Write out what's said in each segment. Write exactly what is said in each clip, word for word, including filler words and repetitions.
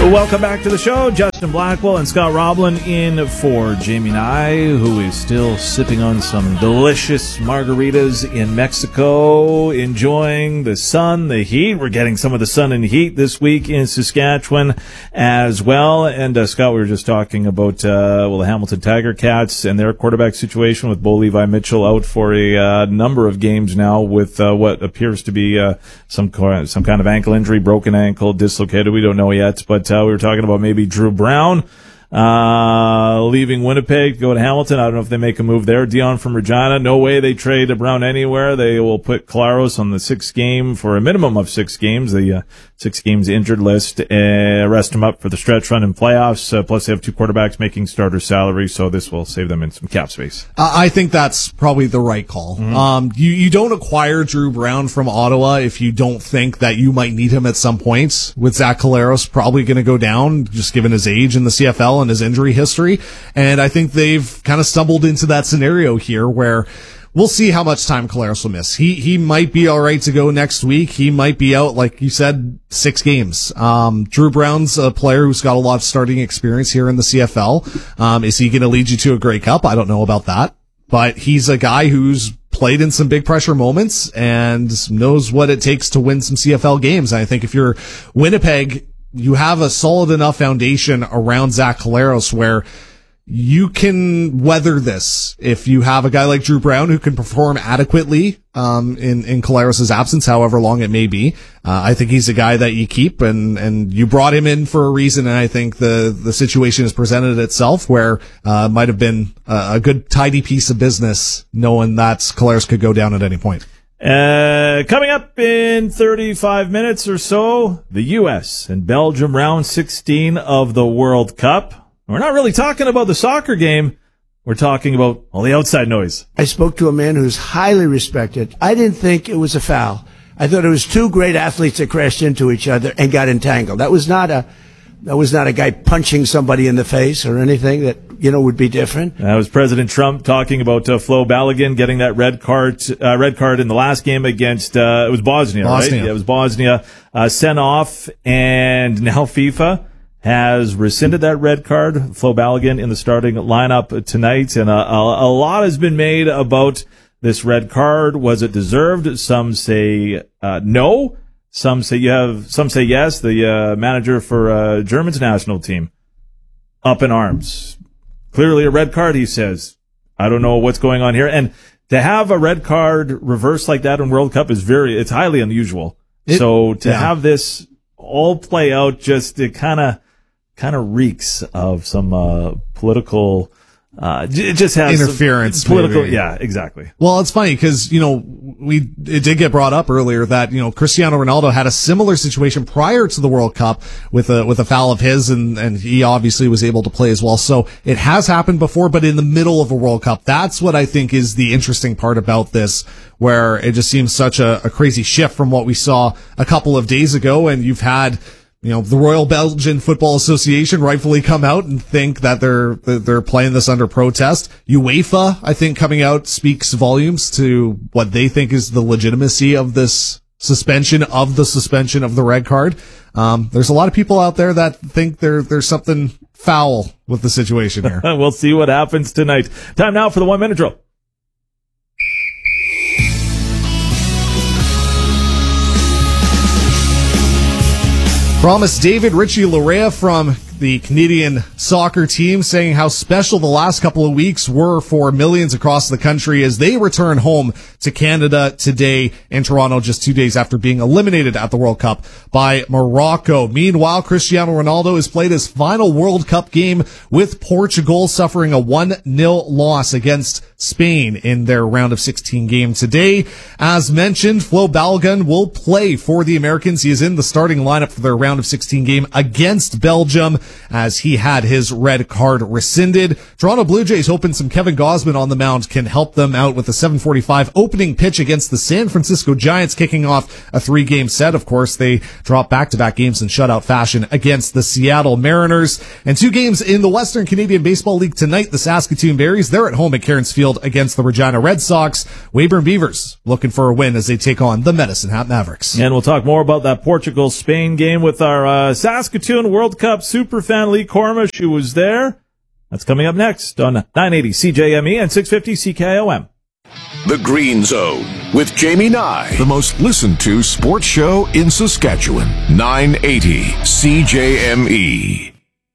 Welcome back to the show. Justin Blackwell and Scott Roblin in for Jamie Nye, who is still sipping on some delicious margaritas in Mexico, enjoying the sun, the heat. We're getting some of the sun and heat this week in Saskatchewan as well. And uh, Scott, we were just talking about uh, well, the Hamilton Tiger Cats and their quarterback situation with Bo Levi Mitchell out for a uh, number of games now with uh, what appears to be uh, some some kind of ankle injury, broken ankle, dislocated. We don't know yet, but uh, we were talking about maybe Drew Brown uh, leaving Winnipeg, go to Hamilton. I don't know if they make a move there. Dion from Regina, no way they trade Brown anywhere. They will put Claros on the sixth game for a minimum of six games, the uh, six games injured list, uh, rest him up for the stretch run in playoffs. Uh, plus, they have two quarterbacks making starter salary, so this will save them in some cap space. Uh, I think that's probably the right call. Mm-hmm. Um, you, you don't acquire Drew Brown from Ottawa if you don't think that you might need him at some point. With Zach Collaros probably going to go down, just given his age in the C F L and his injury history. And I think they've kind of stumbled into that scenario here where we'll see how much time Collaros will miss. He he might be all right to go next week. He might be out, like you said, six games. Um, Drew Brown's a player who's got a lot of starting experience here in the C F L. Um, is he going to lead you to a Grey Cup? I don't know about that. But he's a guy who's played in some big pressure moments and knows what it takes to win some C F L games. And I think if you're Winnipeg, you have a solid enough foundation around Zach Collaros where you can weather this. If you have a guy like Drew Brown who can perform adequately um in in Collaros' absence, however long it may be, uh, I think he's a guy that you keep, and and you brought him in for a reason. And I think the the situation has presented itself where uh might have been a, a good tidy piece of business, knowing that Collaros could go down at any point. Uh, coming up in thirty-five minutes or so, the U S and Belgium round sixteen of the World Cup. We're not really talking about the soccer game. We're talking about all the outside noise. I spoke to a man who's highly respected. I didn't think it was a foul. I thought it was two great athletes that crashed into each other and got entangled. That was not a, that was not a guy punching somebody in the face or anything that, you know, would be different. That was President Trump talking about uh, Flo Balogun getting that red card, uh, red card in the last game against, uh, it was Bosnia, Bosnia. right? Yeah, it was Bosnia, uh, sent off, and now FIFA has rescinded that red card. Flo Balogun in the starting lineup tonight, and a, a, a lot has been made about this red card. Was it deserved? Some say uh, no. Some say you have. Some say yes. The uh, manager for uh, German's national team up in arms. Clearly a red card, he says. I don't know what's going on here. And to have a red card reversed like that in World Cup is very. It's highly unusual. It, so to yeah. have this all play out, just it kind of. kind of reeks of some uh, political, uh, it just has interference. Political, maybe. Yeah, exactly. Well, it's funny because, you know, we, it did get brought up earlier that, you know, Cristiano Ronaldo had a similar situation prior to the World Cup with a, with a foul of his, and, and he obviously was able to play as well. So it has happened before, but in the middle of a World Cup. That's what I think is the interesting part about this, where it just seems such a, a crazy shift from what we saw a couple of days ago. And you've had, you know, the Royal Belgian Football Association rightfully come out and think that they're they're playing this under protest. UEFA, I think, coming out speaks volumes to what they think is the legitimacy of this suspension of the suspension of the red card. Um, there's a lot of people out there that think there there's something foul with the situation here. We'll see what happens tonight. Time now for the one minute drill. Promise David Richie Larea from the Canadian soccer team saying how special the last couple of weeks were for millions across the country as they return home to Canada today in Toronto, just two days after being eliminated at the World Cup by Morocco. Meanwhile, Cristiano Ronaldo has played his final World Cup game with Portugal, suffering a one nil loss against Spain in their round of sixteen game today. As mentioned, Flo Balogun will play for the Americans. He is in the starting lineup for their round of sixteen game against Belgium. as he had his red card rescinded. Toronto Blue Jays hoping some Kevin Gausman on the mound can help them out with the seven forty-five opening pitch against the San Francisco Giants, kicking off a three-game set. Of course, they drop back-to-back games in shutout fashion against the Seattle Mariners. And two games in the Western Canadian Baseball League tonight. The Saskatoon Berries, they're at home at Cairns Field against the Regina Red Sox. Weyburn Beavers looking for a win as they take on the Medicine Hat Mavericks. And we'll talk more about that Portugal-Spain game with our uh, Saskatoon World Cup superfan Lee Cormish, who was there. That's coming up next on nine eighty C J M E and six fifty C K O M. The Green Zone with Jamie Nye, the most listened to sports show in Saskatchewan. nine eighty C J M E.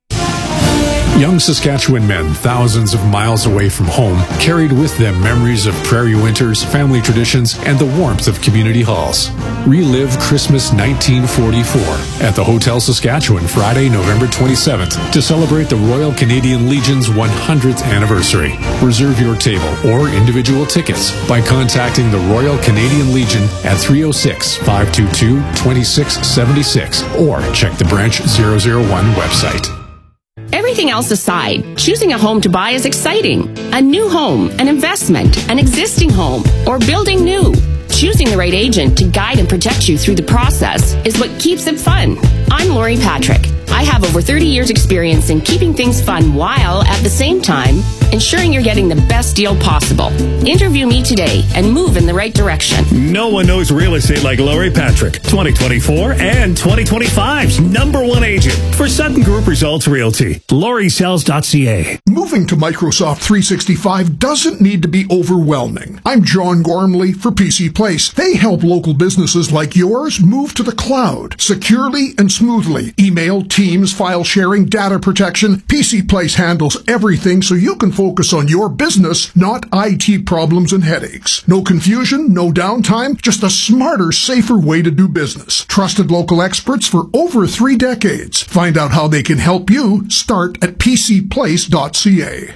Young Saskatchewan men, thousands of miles away from home, carried with them memories of prairie winters, family traditions, and the warmth of community halls. Relive Christmas nineteen forty-four at the Hotel Saskatchewan Friday, November twenty-seventh to celebrate the Royal Canadian Legion's one hundredth anniversary. Reserve your table or individual tickets by contacting the Royal Canadian Legion at three oh six, five two two, two six seven six or check the Branch zero zero one website. Everything else aside, choosing a home to buy is exciting. A new home, an investment, an existing home, or building new. Choosing the right agent to guide and protect you through the process is what keeps it fun. I'm Lori Patrick. I have over thirty years experience in keeping things fun while, at the same time, ensuring you're getting the best deal possible. Interview me today and move in the right direction. No one knows real estate like Lori Patrick. twenty twenty-four and twenty twenty-five's number one agent for Sutton Group Results Realty. Lori Sells dot C A. Moving to Microsoft three sixty-five doesn't need to be overwhelming. I'm John Gormley for P C Place. They help local businesses like yours move to the cloud securely and smoothly. Email, Teams, file sharing, data protection. P C Place handles everything so you can focus on your business, not I T problems and headaches. No confusion, no downtime, just a smarter, safer way to do business. Trusted local experts for over three decades. Find out how they can help you. Start at P C place dot C A.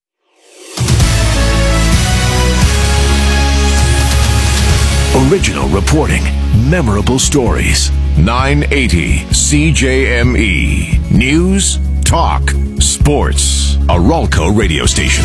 Original reporting, memorable stories. nine eighty C J M E. News, talk, sports. A Ralco radio station.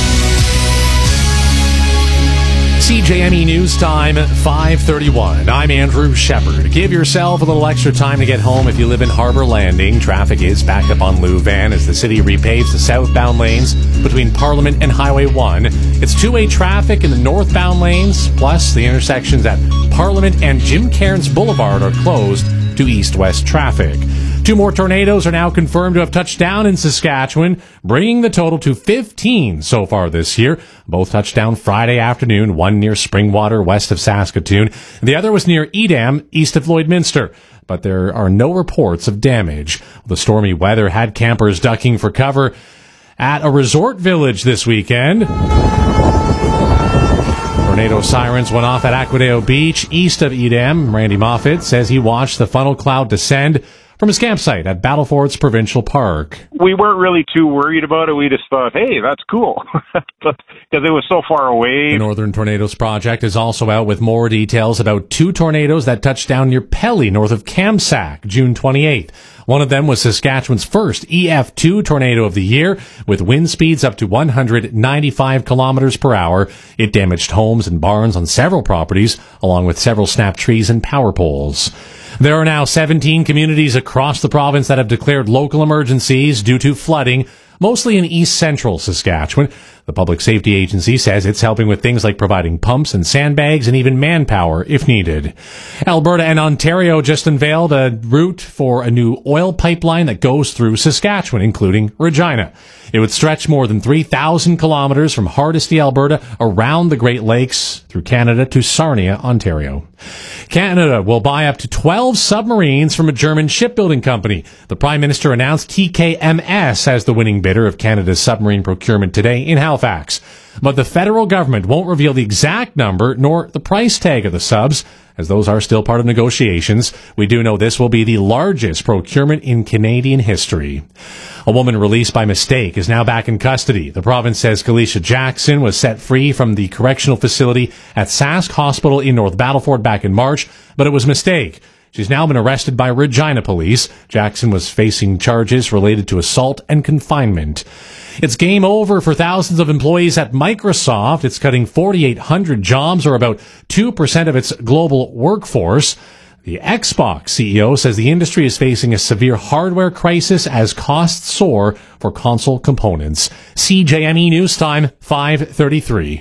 C J M E News Time, five thirty-one. I'm Andrew Shepard. Give yourself a little extra time to get home if you live in Harbor Landing. Traffic is backed up on Louvain as the city repaves the southbound lanes between Parliament and Highway one. It's two-way traffic in the northbound lanes, plus the intersections at Parliament and Jim Cairns Boulevard are closed to east-west traffic. Two more tornadoes are now confirmed to have touched down in Saskatchewan, bringing the total to fifteen so far this year. Both touched down Friday afternoon, one near Springwater, west of Saskatoon. The other was near Edam, east of Lloydminster. But there are no reports of damage. The stormy weather had campers ducking for cover at a resort village this weekend. Tornado sirens went off at Aquadeo Beach, east of Edam. Randy Moffat says he watched the funnel cloud descend from his campsite at Battlefords Provincial Park. We weren't really too worried about it. We just thought, hey, that's cool, because it was so far away. The Northern Tornadoes Project is also out with more details about two tornadoes that touched down near Pelly, north of Kamsack, June twenty-eighth. One of them was Saskatchewan's first E F two tornado of the year, with wind speeds up to one hundred ninety-five kilometers per hour. It damaged homes and barns on several properties, along with several snapped trees and power poles. There are now seventeen communities across the province that have declared local emergencies due to flooding, mostly in east central Saskatchewan. The Public Safety Agency says it's helping with things like providing pumps and sandbags and even manpower if needed. Alberta and Ontario just unveiled a route for a new oil pipeline that goes through Saskatchewan, including Regina. It would stretch more than three thousand kilometers from Hardisty, Alberta, around the Great Lakes, through Canada to Sarnia, Ontario. Canada will buy up to twelve submarines from a German shipbuilding company. The Prime Minister announced T K M S as the winning bidder of Canada's submarine procurement today in Halifax. But the federal government won't reveal the exact number nor the price tag of the subs, as those are still part of negotiations. We do know this will be the largest procurement in Canadian history. A woman released by mistake is now back in custody. The province says Kalisha Jackson was set free from the correctional facility at Sask Hospital in North Battleford back in March, but it was a mistake. She's now been arrested by Regina police. Jackson was facing charges related to assault and confinement. It's game over for thousands of employees at Microsoft. It's cutting forty-eight hundred jobs, or about two percent of its global workforce. The Xbox C E O says the industry is facing a severe hardware crisis as costs soar for console components. C J M E News Time, five thirty-three.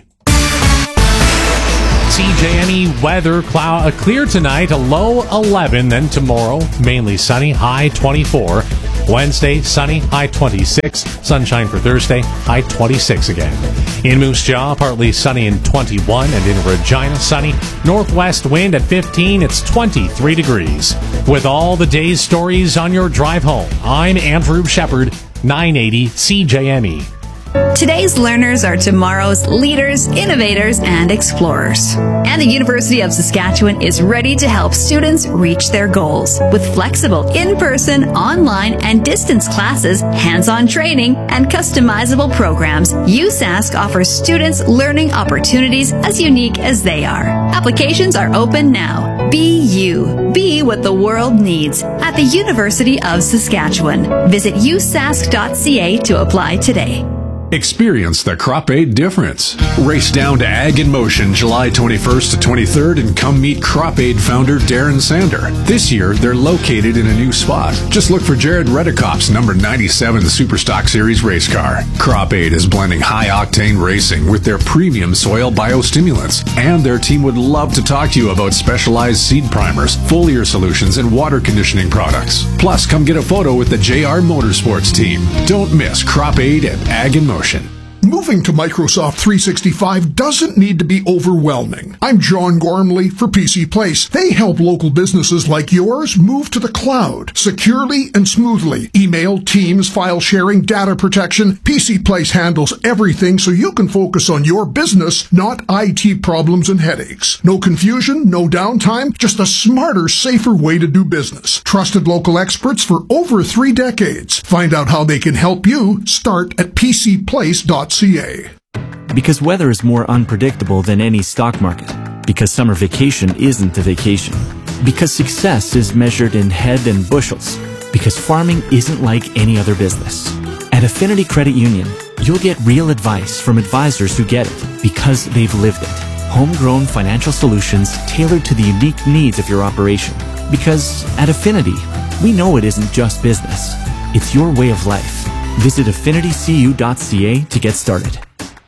C J M E weather, cloud, uh, clear tonight, a low eleven. Then tomorrow, mainly sunny, high twenty-four. Wednesday, sunny, high twenty-six. Sunshine for Thursday, high twenty-six again. In Moose Jaw, partly sunny and twenty-one. And in Regina, sunny. Northwest wind at fifteen. It's twenty-three degrees. With all the day's stories on your drive home, I'm Andrew Shepard, nine eighty C J M E. Today's learners are tomorrow's leaders, innovators, and explorers. And the University of Saskatchewan is ready to help students reach their goals. With flexible in-person, online, and distance classes, hands-on training, and customizable programs, U Sask offers students learning opportunities as unique as they are. Applications are open now. Be you. Be what the world needs at the University of Saskatchewan. Visit u sask dot c a to apply today. Experience the Crop Aid difference. Race down to Ag in Motion July twenty-first to twenty-third and come meet Crop Aid founder Darren Sander. This year, they're located in a new spot. Just look for Jared Redekop's number ninety-seven Superstock Series race car. Crop Aid is blending high-octane racing with their premium soil biostimulants. And their team would love to talk to you about specialized seed primers, foliar solutions, and water conditioning products. Plus, come get a photo with the J R Motorsports team. Don't miss Crop Aid at Ag in Motion. Moving to Microsoft three sixty-five doesn't need to be overwhelming. I'm John Gormley for P C Place. They help local businesses like yours move to the cloud securely and smoothly. Email, Teams, file sharing, data protection. P C Place handles everything so you can focus on your business, not I T problems and headaches. No confusion, no downtime, just a smarter, safer way to do business. Trusted local experts for over three decades. Find out how they can help you. Start at p c place dot c a. Because weather is more unpredictable than any stock market. Because summer vacation isn't a vacation. Because success is measured in head and bushels. Because farming isn't like any other business. At Affinity Credit Union, you'll get real advice from advisors who get it because they've lived it. Homegrown financial solutions tailored to the unique needs of your operation. Because at Affinity, we know it isn't just business. It's your way of life. Visit affinity c u dot c a to get started.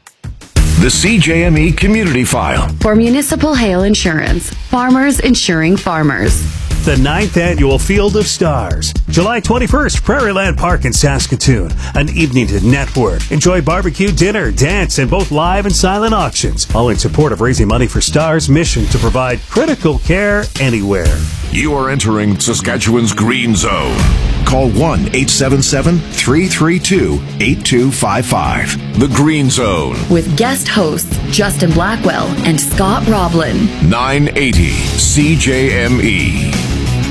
The C J M E Community File. For Municipal Hail Insurance, farmers insuring farmers. The ninth Annual Field of Stars. July twenty-first, Prairieland Park in Saskatoon. An evening to network. Enjoy barbecue, dinner, dance, and both live and silent auctions. All in support of raising money for STAR's mission to provide critical care anywhere. You are entering Saskatchewan's Green Zone. Call one eight seven seven, three three two, eight two five five. The Green Zone. With guest hosts Justin Blackwell and Scott Roblin. nine eighty C J M E.